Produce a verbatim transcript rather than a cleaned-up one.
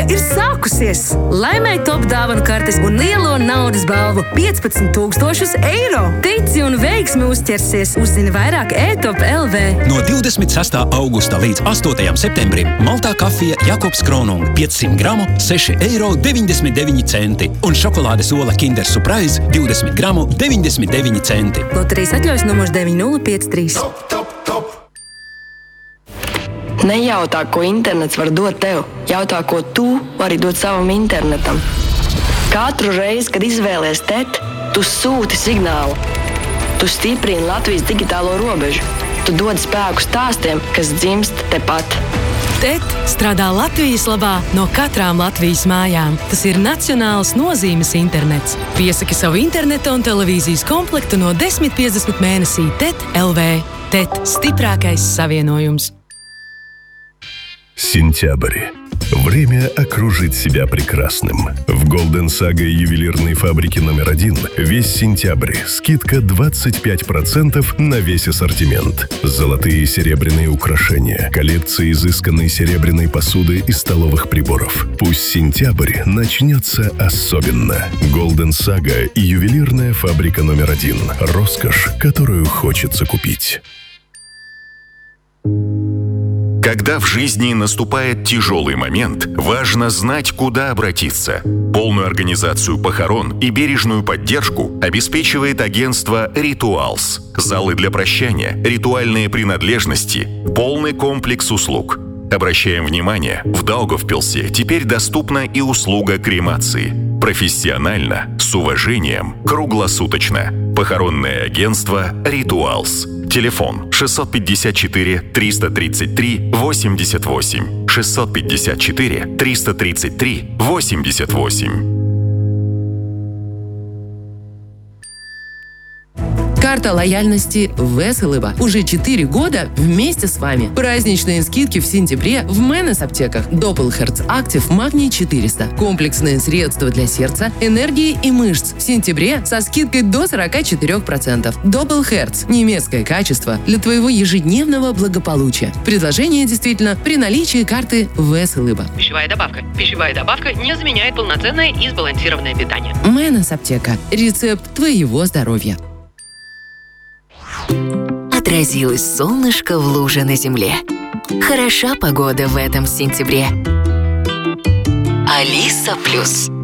Akcija ir sākusies! Laimēj top dāvanu kartes un lielo naudas balvu piecpadsmit tūkstošus eiro! Tici un veiksmi uzķersies! Uzzini vairāk e-top punkt el vē. No divdesmit sestā augusta līdz astotajam septembrim Maltā kafija Jakobs Kronung piecsimt gramu seši eiro deviņdesmit deviņi centi un šokolādes ola Kinder Surprise divdesmit gramu deviņdesmit deviņi centi. Loterijas atļaujas numurs deviņi nulle pieci trīs. Top, top, top! Nejautā, ko internets var dot tev. Jautā, ko tu vari dot savam internetam. Katru reizi, kad izvēlies tet, tu sūti signālu. Tu stiprini Latvijas digitālo robežu. Tu dod spēku stāstiem, kas dzimst tepat. Tet strādā Latvijas labā no katrām Latvijas mājām. Tas ir nacionāls nozīmes internets. Piesaki savu interneta un televīzijas komplektu no desmit piecdesmit mēnesī Tet punkt el vē. Tet – stiprākais savienojums. Сентябрь. Время окружить себя прекрасным. В Golden Saga ювелирной фабрики номер один весь сентябрь скидка двадцать пять процентов на весь ассортимент. Золотые и серебряные украшения, коллекция изысканной серебряной посуды и столовых приборов. Пусть сентябрь начнется особенно. Golden Saga и ювелирная фабрика номер один. Роскошь, которую хочется купить. Когда в жизни наступает тяжелый момент, важно знать, куда обратиться. Полную организацию похорон и бережную поддержку обеспечивает агентство «Ритуалс». Залы для прощания, ритуальные принадлежности, полный комплекс услуг. Обращаем внимание, в Даугавпилсе теперь доступна и услуга кремации. Профессионально, с уважением, круглосуточно. Похоронное агентство «Ритуалс». Телефон шестьсот пятьдесят четыре триста тридцать три восемьдесят восемь. шестьсот пятьдесят четыре триста тридцать три восемьдесят восемь. Карта лояльности Веселова. Уже четыре года вместе с вами. Праздничные скидки в сентябре в Менес аптеках. Doppelherz Active Магний четыреста. Комплексные средства для сердца, энергии и мышц. В сентябре со скидкой до сорок четыре процента. Doppelherz. Немецкое качество для твоего ежедневного благополучия. Предложение действительно при наличии карты Веселова. Пищевая добавка. Пищевая добавка не заменяет полноценное и сбалансированное питание. Менес аптека. Рецепт твоего здоровья. Отразилось солнышко в луже на земле. Хороша погода в этом сентябре. Алиса Плюс.